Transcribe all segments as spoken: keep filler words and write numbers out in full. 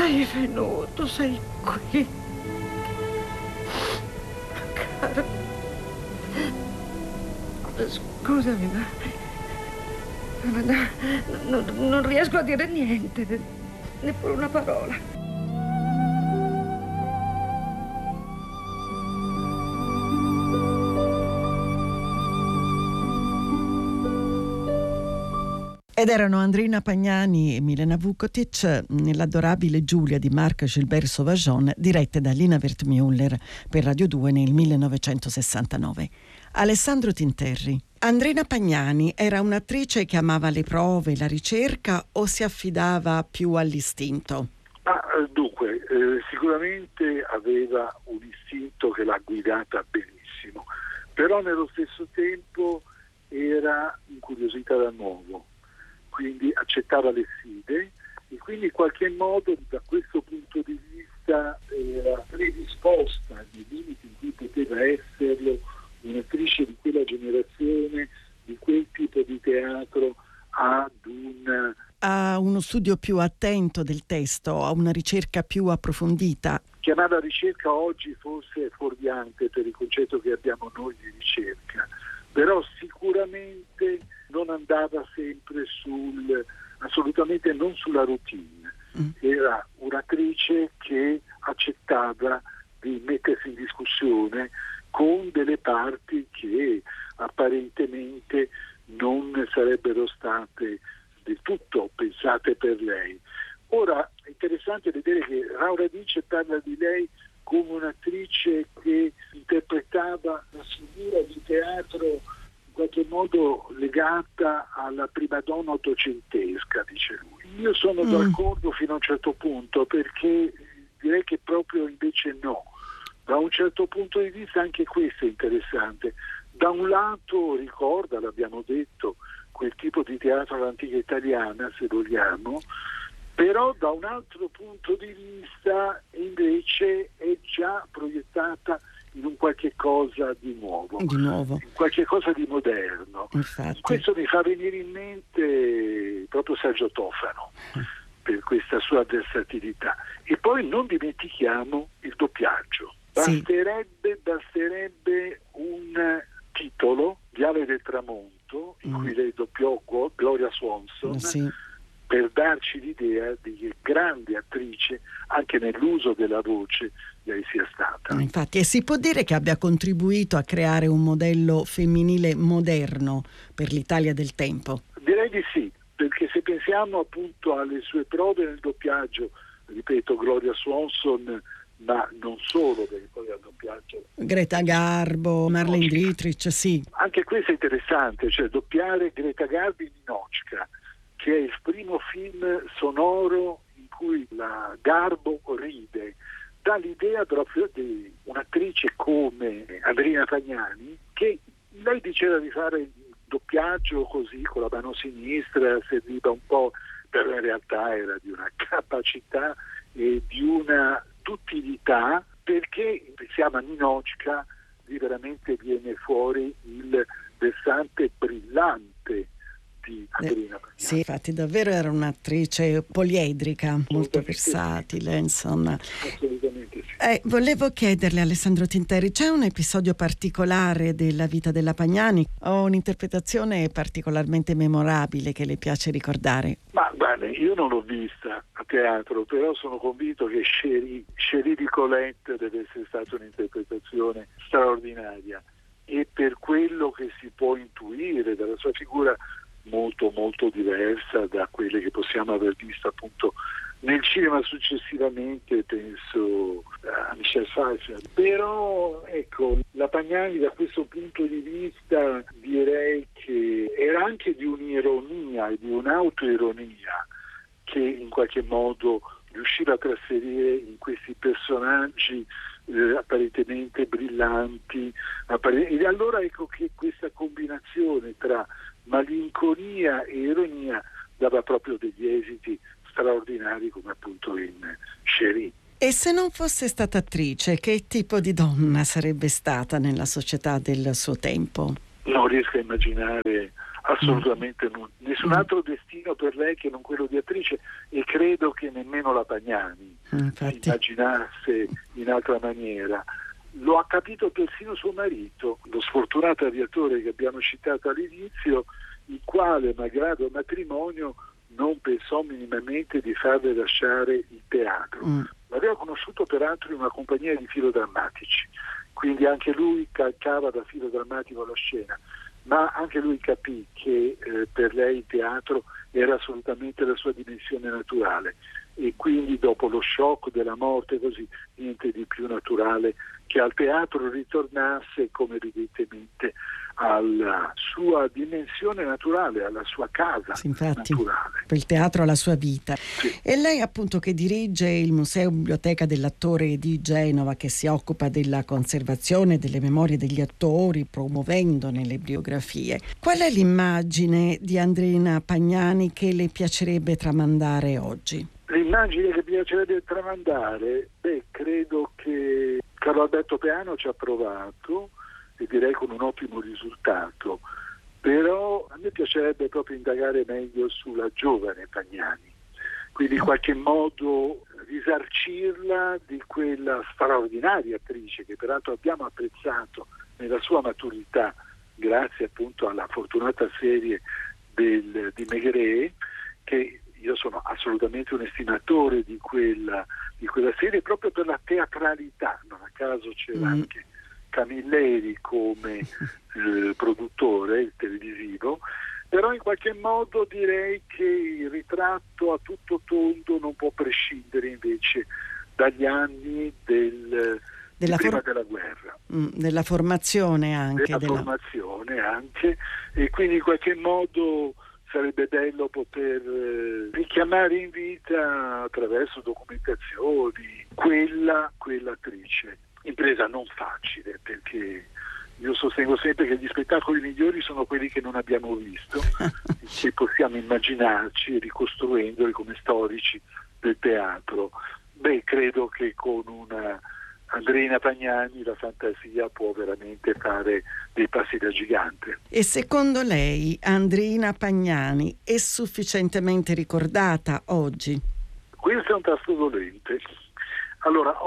sei venuto, sei qui. Caro, scusami, ma, ma no, no, non riesco a dire niente, neppure una parola. Ed erano Andrina Pagnani e Milena Vukotic nell'adorabile Giulia di Marc Gilbert Sauvageon, dirette da Lina Wertmüller per Radio due nel millenovecentosessantanove. Alessandro Tinterri. Andrina Pagnani era un'attrice che amava le prove, la ricerca, o si affidava più all'istinto? Ah, dunque, eh, sicuramente aveva un istinto che l'ha guidata benissimo, però nello stesso tempo era incuriosita da nuovo. Quindi accettava le sfide e quindi in qualche modo da questo punto di vista era predisposta nei limiti in cui poteva esserlo un'attrice di quella generazione, di quel tipo di teatro, ad un... a uno studio più attento del testo, a una ricerca più approfondita. Chiamarla ricerca oggi forse è fuorviante per il concetto che abbiamo noi di ricerca, però sicuramente non andava sempre sul, assolutamente non sulla routine. Mm. Era un'attrice che accettava di mettersi in discussione con delle parti che apparentemente non sarebbero state del tutto pensate per lei. Ora è interessante vedere che Laura Dice parla di lei come un'attrice che interpretava la figura di teatro in qualche modo legata alla prima donna ottocentesca, dice lui. Io sono mm. d'accordo fino a un certo punto, perché direi che proprio invece no. Da un certo punto di vista anche questo è interessante. Da un lato ricorda, l'abbiamo detto, quel tipo di teatro all'antica italiana, se vogliamo, però da un altro punto di vista invece è già proiettata in un qualche cosa di nuovo, di nuovo. in qualche cosa di moderno. Infatti. Questo mi fa venire in mente proprio Sergio Tofano per questa sua versatilità. E poi non dimentichiamo il doppiaggio. Basterebbe, basterebbe un titolo, Viale del Tramonto, in mm. cui lei doppiò Gloria Swanson, sì. per darci l'idea di che grande attrice anche nell'uso della voce lei sia stata. Infatti, e si può dire che abbia contribuito a creare un modello femminile moderno per l'Italia del tempo? Direi di sì, perché se pensiamo appunto alle sue prove nel doppiaggio, ripeto, Gloria Swanson, ma non solo, perché poi ha doppiaggio Greta Garbo, Marlene Dietrich, sì. Anche questo è interessante, cioè doppiare Greta Garbo in Ninocchka, che è il primo film sonoro in cui la Garbo ride, dà l'idea proprio di un'attrice come Andrina Pagnani, che lei diceva di fare il doppiaggio così con la mano sinistra, serviva un po', però in realtà era di una capacità e di una duttilità, perché pensiamo a Ninocchka, lì veramente viene fuori il versante brillante di Andrina Pagnani. Sì, infatti davvero era un'attrice poliedrica, molto versatile, sì. Insomma. Assolutamente sì. Eh, volevo chiederle, Alessandro Tinterri, c'è un episodio particolare della vita della Pagnani o un'interpretazione particolarmente memorabile che le piace ricordare? Ma guarda, io non l'ho vista a teatro, però sono convinto che Chérie, Chérie di Colette deve essere stata un'interpretazione straordinaria, e per quello che si può intuire dalla sua figura molto molto diversa da quelle che possiamo aver visto appunto nel cinema successivamente, penso a Michel Pfeiffer. Però ecco, la Pagnani da questo punto di vista direi che era anche di un'ironia e di un'autoironia che in qualche modo riusciva a trasferire in questi personaggi eh, apparentemente brillanti. Appare- e allora ecco che questa combinazione tra malinconia e ironia dava proprio degli esiti straordinari, come appunto in Chérie. E se non fosse stata attrice, che tipo di donna sarebbe stata nella società del suo tempo? non riesco a immaginare assolutamente mm. nessun altro destino per lei che non quello di attrice, e credo che nemmeno la Pagnani Infatti. si immaginasse in altra maniera. Lo ha capito persino suo marito, lo sfortunato aviatore che abbiamo citato all'inizio, il quale, malgrado il matrimonio, non pensò minimamente di farle lasciare il teatro. Mm. L'aveva conosciuto peraltro in una compagnia di filodrammatici, quindi anche lui calcava da filodrammatico la scena, ma anche lui capì che eh, per lei il teatro era assolutamente la sua dimensione naturale, e quindi dopo lo shock della morte, così, niente di più naturale che al teatro ritornasse, come evidentemente alla sua dimensione naturale, alla sua casa sì, infatti, naturale. Il teatro ha la sua vita. Sì. E lei appunto che dirige il Museo Biblioteca dell'Attore di Genova, che si occupa della conservazione delle memorie degli attori, promuovendone le biografie. Qual è l'immagine di Andrina Pagnani che le piacerebbe tramandare oggi? L'immagine che piacerebbe tramandare? Beh, credo che Carlo Alberto Peano ci ha provato, e direi con un ottimo risultato, però a me piacerebbe proprio indagare meglio sulla giovane Pagnani, quindi in qualche modo risarcirla di quella straordinaria attrice che peraltro abbiamo apprezzato nella sua maturità grazie appunto alla fortunata serie del, di Maigret, che io sono assolutamente un estimatore di quella, di quella serie proprio per la teatralità, non a caso c'era mm. anche Camilleri come eh, produttore televisivo, però in qualche modo direi che il ritratto a tutto tondo non può prescindere invece dagli anni del, della prima for- della guerra. Mm, della formazione anche. Della, della formazione anche, e quindi in qualche modo sarebbe bello poter eh, richiamare in vita attraverso documentazioni quella, quell'attrice. Impresa non facile, perché io sostengo sempre che gli spettacoli migliori sono quelli che non abbiamo visto che possiamo immaginarci ricostruendoli come storici del teatro. Beh, credo che con una Andrina Pagnani la fantasia può veramente fare dei passi da gigante. E secondo lei Andrina Pagnani è sufficientemente ricordata oggi? Questo è un tasto dolente. Allora,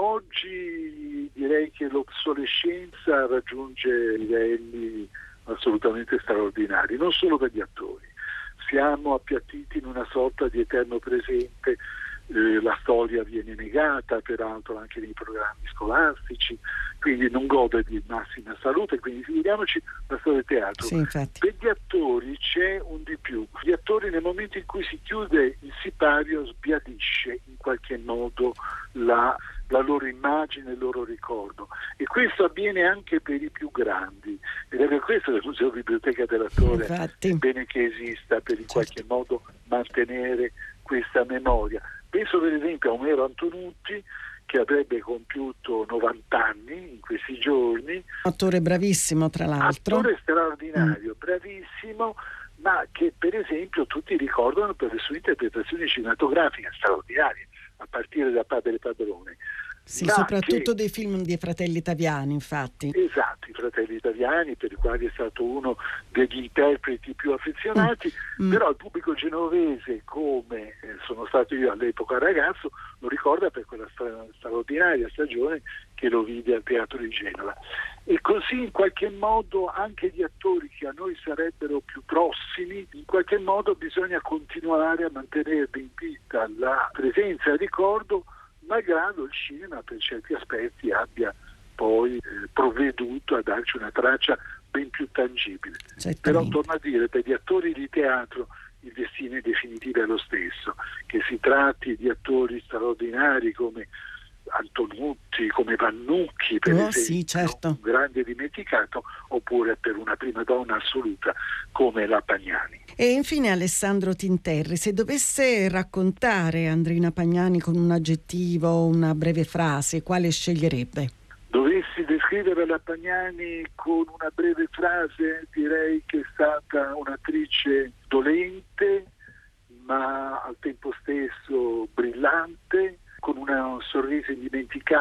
oggi direi che l'obsolescenza raggiunge livelli assolutamente straordinari, non solo per gli attori. Siamo appiattiti in una sorta di eterno presente, eh, la storia viene negata, peraltro anche nei programmi scolastici, quindi non gode di massima salute, quindi figuriamoci la storia del teatro. Sì, infatti. Per gli attori c'è un di più. Gli attori nel momento in cui si chiude il sipario sbiadisce in qualche modo la, la loro immagine, il loro ricordo, e questo avviene anche per i più grandi, ed è per questo che il Museo Biblioteca dell'Attore Infatti. è bene che esista, per in qualche certo. modo mantenere questa memoria. Penso per esempio a Omero Antonutti, che avrebbe compiuto novanta anni in questi giorni. Attore bravissimo, tra l'altro. Attore straordinario, mm. bravissimo, ma che per esempio tutti ricordano per le sue interpretazioni cinematografiche straordinarie, a partire da Padre Padrone. Sì, ma soprattutto che, dei film dei Fratelli Italiani, infatti. Esatto, i Fratelli Italiani, per i quali è stato uno degli interpreti più affezionati, mm. però il pubblico genovese, come eh, sono stato io all'epoca ragazzo, lo ricorda per quella stra- straordinaria stagione che lo vide al Teatro di Genova. E così in qualche modo anche gli attori che a noi sarebbero più prossimi, in qualche modo bisogna continuare a mantenere in vita la presenza e il ricordo, malgrado il cinema per certi aspetti abbia poi eh, provveduto a darci una traccia ben più tangibile. Certamente. Però torno a dire, per gli attori di teatro il destino in definitiva è lo stesso, che si tratti di attori straordinari come Antonutti, come Vannucchi per oh, esempio, sì, certo. un grande dimenticato, oppure per una prima donna assoluta come la Pagnani. E infine Alessandro Tinterri, se dovesse raccontare Andrina Pagnani con un aggettivo, una breve frase, quale sceglierebbe? Dovessi descrivere la Pagnani con una breve frase, direi che è stata un'attrice dolente, ma al tempo stesso brillante, con un sorriso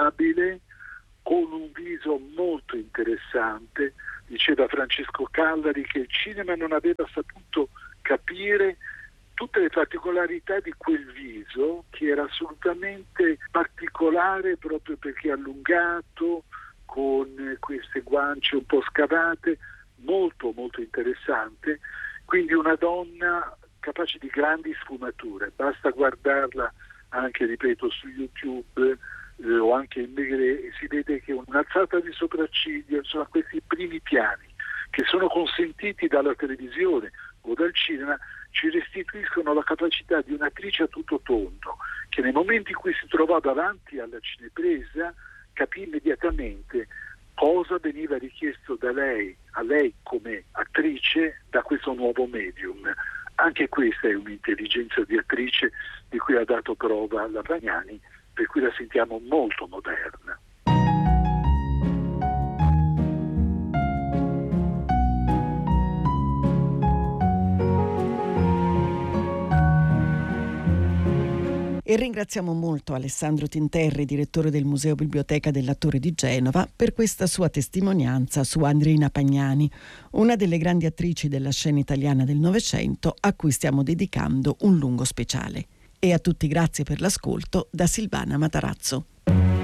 indimenticabile, con un viso molto interessante. Diceva Francesco Calla, cinema non aveva saputo capire tutte le particolarità di quel viso, che era assolutamente particolare proprio perché allungato, con queste guance un po' scavate, molto molto interessante. Quindi una donna capace di grandi sfumature, basta guardarla anche, ripeto, su YouTube eh, o anche in Maigret, e si vede che un'alzata di sopracciglio, insomma questi primi piani che sono consentiti dalla televisione o dal cinema, ci restituiscono la capacità di un'attrice a tutto tondo, che nei momenti in cui si trovò davanti alla cinepresa capì immediatamente cosa veniva richiesto da lei, a lei come attrice, da questo nuovo medium. Anche questa è un'intelligenza di attrice di cui ha dato prova la Pagnani, per cui la sentiamo molto moderna. E ringraziamo molto Alessandro Tinterri, direttore del Museo Biblioteca dell'Attore di Genova, per questa sua testimonianza su Andrina Pagnani, una delle grandi attrici della scena italiana del Novecento, a cui stiamo dedicando un lungo speciale. E a tutti grazie per l'ascolto da Silvana Matarazzo.